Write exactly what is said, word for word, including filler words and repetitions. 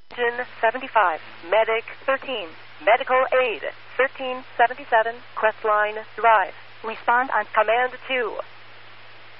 Engine seventy-five, Medic thirteen, Medical Aid thirteen seventy-seven, Questline Drive. Respond on Command two.